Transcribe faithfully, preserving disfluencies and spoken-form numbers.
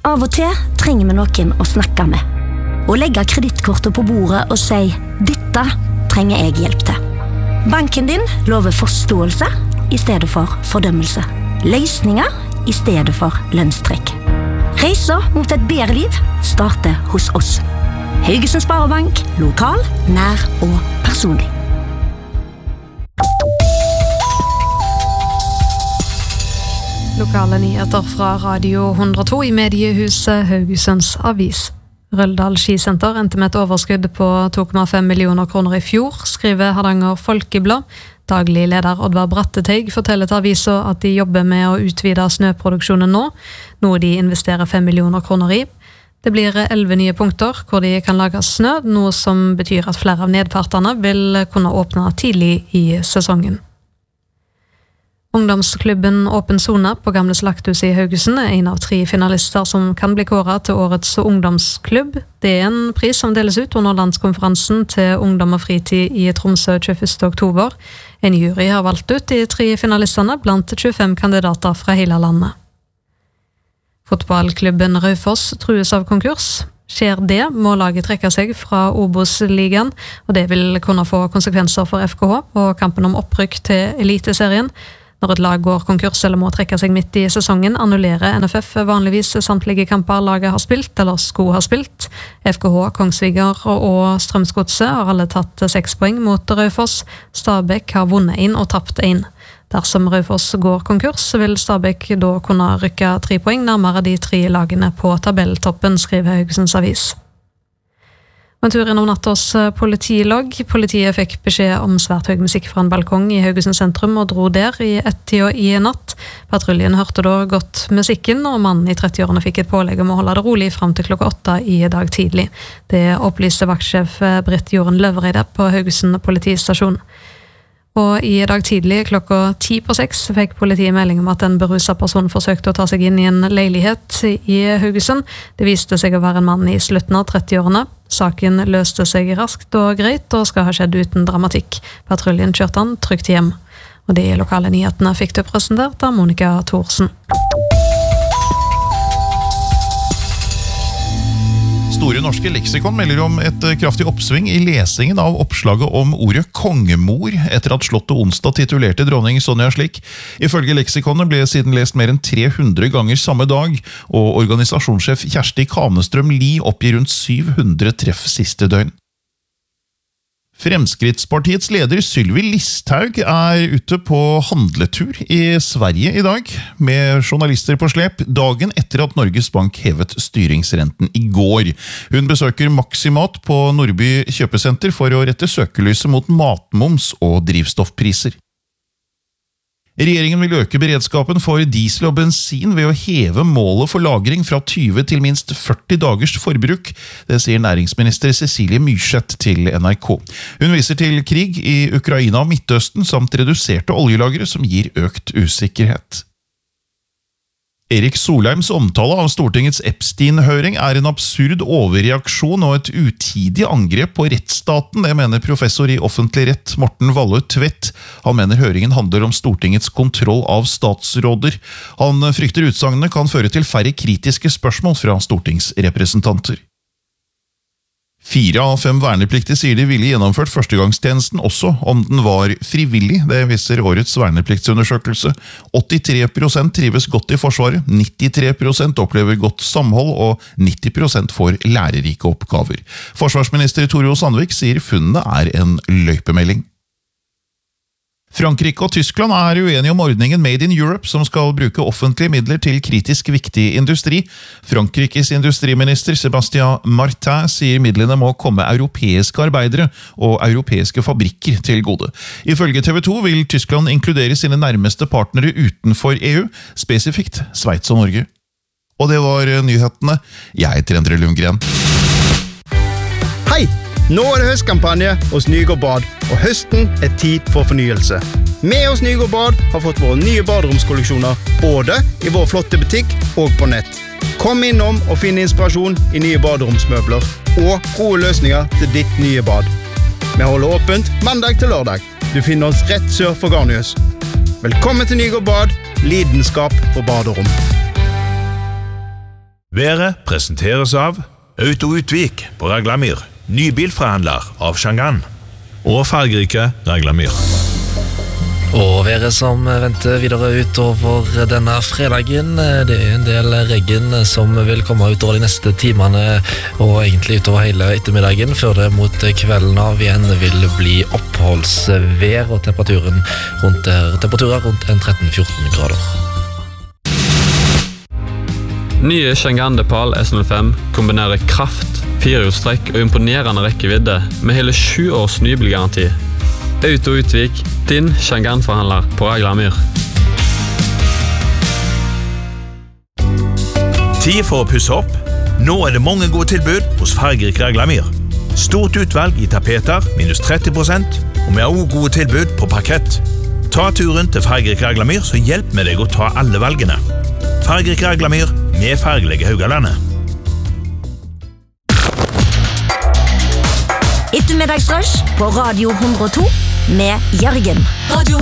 Av og til trenger vi noen å snakke med. Og legge kredittkortet på bordet og si, dette trenger jeg hjelp til. Banken din lover forståelse i stedet for fordømmelse. Løsninger i stedet for lønnstrekk. Reisa mot et bedre liv starter hos oss. Haugesund Sparebank, lokal, nær og personlig. Lokale nyheter fra Radio hundre og to i mediehuset Haugesunds Avis. Røldal skisenter endte med et overskudd på to komma fem millioner kroner i fjor, skriver Hardanger Folkeblad. Daglig leder Oddvar Bratteteig forteller til avisa at de jobber med å utvide snøproduksjonen nå, noe de investerer fem millioner kroner i. Det blir elleve nye punkter hvor de kan lage snø, noe som betyr at flere av nedfartene vil kunne åpne tidlig i sesongen. Ungdomsklubben Åpen Zone på Gamle Slakthus i Haugesund er en av tre finalister som kan bli kåret til årets ungdomsklubb. Det er en pris som deles ut under landskonferansen til ungdom og fritid i Tromsø tjueførste oktober. En jury har valgt ut de tre finalistene blant tjuefem kandidater fra hele landet. Fotballklubben Raufoss trues av konkurs. Skjer det, må laget trekke seg fra Obos-ligaen, og det vil kunne få konsekvenser for F K H og kampen om opprykk til Eliteserien. Når et lag går konkurs eller må trekke seg midt i sesongen, annullerer N F F vanligvis samtlige kamper laget har spilt eller skulle ha spilt. F K H, Kongsvinger og Strømsgodset har alle tatt seks poeng mot Raufoss. Stabæk har vunnet en og tapt en. Dersom Raufoss går konkurs, vil Stabæk da kunne rykke tre poeng nærmere de tre lagene på tabelltoppen, skriver Haugesunds Avis. En tur innom nattårs politilogg. Politiet fikk beskjed om svært høy musikk fra en balkong i Haugesund sentrum og dro der i ett-tida i natt. Patruljen hørte da godt musikken, og mannen i trettiårene fikk et pålegg om å holde det rolig frem til klokka åtte i dag tidlig. Det opplyste vaktsjef Britt Jorunn Løvreide på Haugesund politistasjon. Og i dag tidlig klokka ti på seks fikk politiet melding om at en beruset person forsøkte å ta seg inn i en leilighet i Haugesund. Det viste seg å være en mann i slutten av trettiårene. Saken løste seg raskt og greit og skal ha skjedd uten dramatikk. Patruljen kjørte han trygt hjem. Og de lokale nyhetene fikk du presentert av Monica Thorsen. Store norske leksikon melder om et kraftig oppsving i lesingen av oppslaget om ordet kongemor etter at Slottet onsdag titulerte dronning Sonja slik. Ifølge leksikonet ble siden lest mer enn tre hundre ganger samme dag, og organisasjonssjef Kjersti Kanestrøm Li oppgir rundt syv hundre treff siste døgn. Fremskrittspartiets leder Sylvi Listhaug er ute på handletur i Sverige i dag, med journalister på slep, dagen etter at Norges Bank hevet styringsrenten i går. Hun besøker Maximat på Nordby kjøpesenter for å rette søkelyset mot matmoms og drivstoffpriser. Regjeringen vil øke beredskapen for diesel og bensin ved å heve målet for lagring fra tyve til minst førti dagers forbruk. Det sier næringsminister Cecilie Myrseth til N R K. Hun viser til krig i Ukraina og Midtøsten samt reduserte oljelagre som gir økt usikkerhet. Erik Solheims omtale av Stortingets Epstein-høring er en absurd overreaksjon og et utidig angrep på rettsstaten, det mener professor i offentlig rett Morten Valle Tvedt. Han mener høringen handler om Stortingets kontroll av statsråder. Han frykter utsagnene kan føre til færre kritiske spørsmål fra stortingsrepresentanter. Fire av fem vernepliktige sier de ville gjennomført førstegangstjenesten også om den var frivillig, det viser årets vernepliktsundersøkelse. åttitre prosent trives godt i Forsvaret, nittitre prosent opplever godt samhold og nitti prosent får lærerike oppgaver. Forsvarsminister Tore O. Sandvik sier funnene er en løypemelding. Frankrike og Tyskland er uenige om ordningen Made in Europe, som skal bruke offentlige midler til kritisk viktig industri. Frankrikes industriminister Sébastien Martin sier midlene må komme europeiske arbeidere og europeiske fabrikker til gode. Ifølge T V to vil Tyskland inkludere sine nærmeste partnere utenfor E U, spesifikt Sveits og Norge. Og det var nyhetene. Jeg heter Endre Lundgren. Hei! Nå er det høstkampanje hos Nygård Bad, og høsten er tid for fornyelse. Vi hos Nygård Bad har fått våre nye baderomskolleksjoner, både i vår flotte butikk og på nett. Kom innom og finn inspirasjon i nye baderomsmøbler, og gode løsninger til ditt nye bad. Vi holder åpent mandag til lørdag. Du finner oss rett sør for Garnius. Velkommen til Nygård Bad, lidenskap for baderom. Været presenteres av Auto Utvik på Raglamyr, nybilforhandler av Shangan, og fargerike Raglamyr. Og været som venter videre utover denne fredagen, det er en del regn som vil komme utover de neste timene, og egentlig utover hele ettermiddagen, før det mot kvelden av igjen vil bli oppholdsvær, og temperaturen rundt, temperaturer rundt en tretten til fjorten grader. Nye Shangan Depal S null fem kombinerer kraft, firehjulstrekk og imponerende rekkevidde med hele sju års nybilgaranti. Auto Utvik, din Shangan-forhandler på Raglamyr. Tid for å pusse opp. Nå er det mange gode tilbud hos fargerik Raglamyr. Stort utvalg i tapeter, minus tretti prosent, og vi har også gode tilbud på parkett. Ta turen til fargerik Raglamyr, så hjelp med deg å ta alle valgene. Fargerik Raglamyr, med fargelige Haugalandet. Ettermiddagsrush på Radio hundre og to med Jørgen. Radio